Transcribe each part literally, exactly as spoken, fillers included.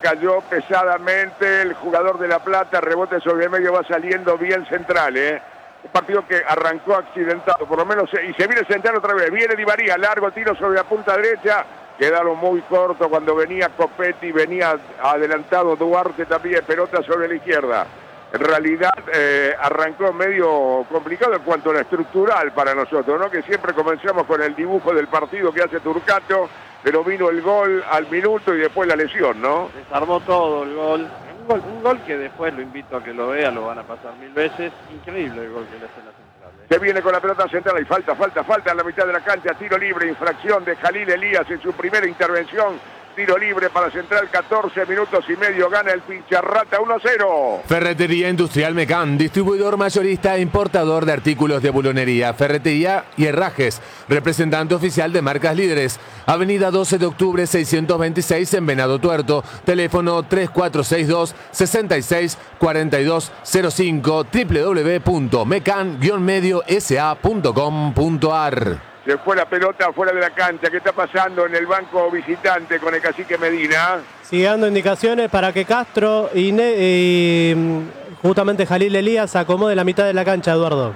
cayó pesadamente el jugador de La Plata, rebote sobre el medio, va saliendo bien Central, ¿eh? Un partido que arrancó accidentado, por lo menos, y se viene Central otra vez, viene Di María, largo tiro sobre la punta derecha, quedaron muy cortos cuando venía Copetti, venía adelantado Duarte también, pelota sobre la izquierda. En realidad eh, arrancó medio complicado en cuanto a la estructural para nosotros, ¿no? Que siempre comenzamos con el dibujo del partido que hace Turcato, pero vino el gol al minuto y después la lesión, ¿no? Desarmó todo el gol. Un gol, un gol que después lo invito a que lo vea, lo van a pasar mil veces. Increíble el gol que le hace la Central, ¿eh? Se viene con la pelota central y falta, falta, falta en la mitad de la cancha, tiro libre, infracción de Jalil Elías en su primera intervención. Tiro libre para Central, catorce minutos y medio, gana el Pincharrata uno a cero. Ferretería Industrial Mecán, distribuidor mayorista e importador de artículos de bulonería, ferretería y herrajes, representante oficial de marcas líderes. Avenida doce de octubre seiscientos veintiséis en Venado Tuerto, teléfono tres cuatro seis dos, seis seis cuatro dos cero cinco, doble u doble u doble u punto mecan guion medio s a punto com punto a r. Se fue la pelota fuera de la cancha. ¿Qué está pasando en el banco visitante con el cacique Medina? Sigue dando indicaciones para que Castro y, ne y justamente Jalil Elías acomode la mitad de la cancha, Eduardo.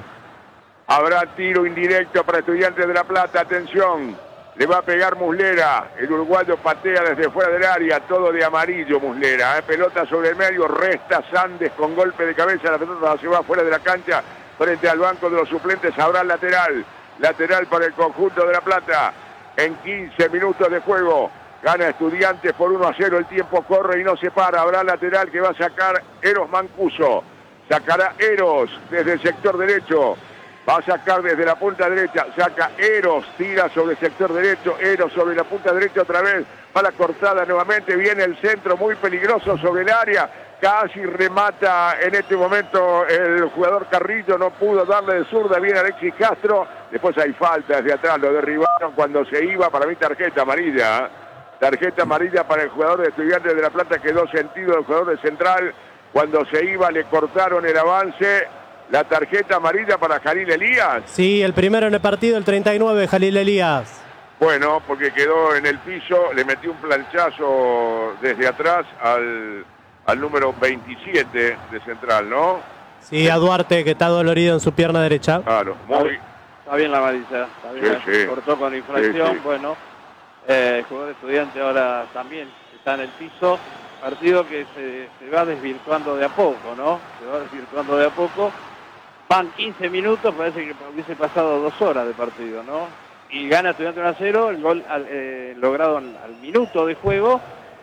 Habrá tiro indirecto para Estudiantes de La Plata. Atención, le va a pegar Muslera. El uruguayo patea desde fuera del área, todo de amarillo Muslera. ¿eh? Pelota sobre el medio, resta Sandes con golpe de cabeza. La pelota se va fuera de la cancha frente al banco de los suplentes. Habrá lateral. Lateral para el conjunto de La Plata. En quince minutos de juego. Gana Estudiantes por uno a cero. El tiempo corre y no se para. Habrá lateral que va a sacar Eros Mancuso. Sacará Eros desde el sector derecho. Va a sacar desde la punta derecha. Saca Eros. Tira sobre el sector derecho. Eros sobre la punta derecha otra vez. Va la cortada nuevamente. Viene el centro muy peligroso sobre el área. Casi remata en este momento el jugador Carrillo, no pudo darle de zurda, viene Alexis Castro, después hay falta desde atrás, lo derribaron cuando se iba, para mí tarjeta amarilla, tarjeta amarilla para el jugador de Estudiantes de La Plata, quedó sentido el jugador de Central, cuando se iba le cortaron el avance, la tarjeta amarilla para Jalil Elías. Sí, el primero en el partido, el treinta y nueve, Jalil Elías. Bueno, porque quedó en el piso, le metió un planchazo desde atrás al... al número veintisiete de Central, ¿no? Sí, a Duarte, que está dolorido en su pierna derecha. Claro, muy... Está bien la amarilla, está bien, sí, sí. Cortó con infracción, sí, sí. Bueno, eh, el jugador Estudiante ahora también está en el piso, partido que se, se va desvirtuando de a poco, ¿no? Se va desvirtuando de a poco, van quince minutos, parece que hubiese pasado dos horas de partido, ¿no? Y gana Estudiante uno a cero, el gol al, eh, logrado al, al minuto de juego,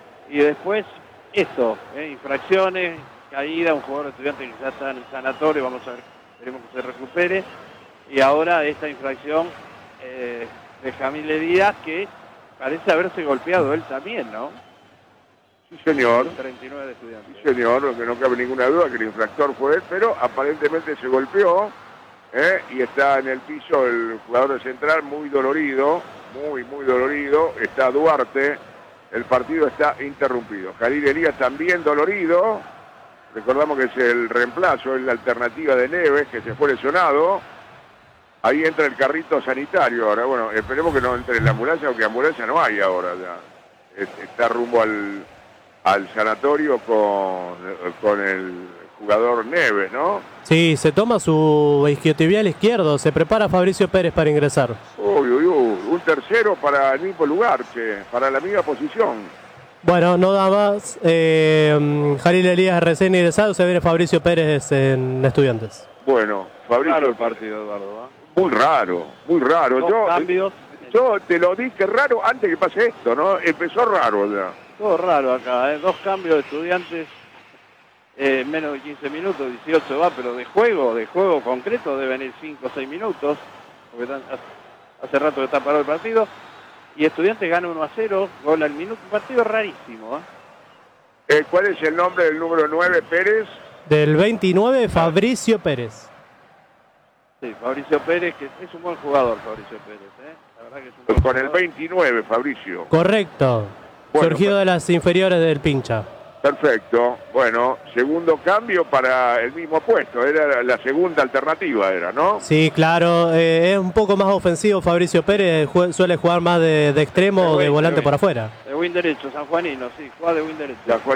y después... Esto, eh, infracciones, caída, un jugador Estudiante que ya está en el sanatorio, vamos a ver, esperemos que se recupere. Y ahora esta infracción eh, de Jamil Díaz, que parece haberse golpeado él también, ¿no? Sí, señor. treinta y nueve de Estudiantes. Sí, señor, lo que no cabe ninguna duda que el infractor fue él, pero aparentemente se golpeó eh, y está en el piso el jugador de Central muy dolorido, muy, muy dolorido. Está Duarte. El partido está interrumpido. Jalil Elías también dolorido. Recordamos que es el reemplazo, es la alternativa de Neves, que se fue lesionado. Ahí entra el carrito sanitario ahora. Bueno, esperemos que no entre en la ambulancia, aunque ambulancia no hay ahora ya. Está rumbo al, al sanatorio con, con el jugador Neves, ¿no? Sí, se toma su isquiotibial izquierdo. Se prepara Fabricio Pérez para ingresar. Uy, uy, uy. Un tercero para el mismo lugar, che, para la misma posición. Bueno, no da más. Eh, Jalil Elías recién ingresado, se viene Fabricio Pérez en Estudiantes. Bueno, Fabricio. Raro el partido, Eduardo, ¿eh? Muy raro, muy raro. Dos yo, cambios. Yo te lo dije raro antes que pase esto, ¿no? Empezó raro ya. Todo raro acá, ¿eh? Dos cambios de Estudiantes. Eh, menos de quince minutos, dieciocho va, pero de juego, de juego concreto deben ir cinco o seis minutos, porque están, hace rato que está parado el partido, y Estudiantes gana uno a cero, gol al minuto, un partido rarísimo. ¿eh? Eh, ¿Cuál es el nombre del número nueve, Pérez? Del veintinueve, Fabricio Pérez. Sí, Fabricio Pérez, que es un buen jugador, Fabricio Pérez, ¿eh? La verdad que es un buen Con jugador. el veintinueve, Fabricio. Correcto, bueno, surgido de las inferiores del Pincha. Perfecto. Bueno, segundo cambio para el mismo puesto. Era la segunda alternativa, era, ¿no? Sí, claro. Eh, es un poco más ofensivo Fabricio Pérez. Jue suele jugar más de, de extremo o de, de volante de por afuera. De win derecho, sanjuanino, sí. Juega de win derecho.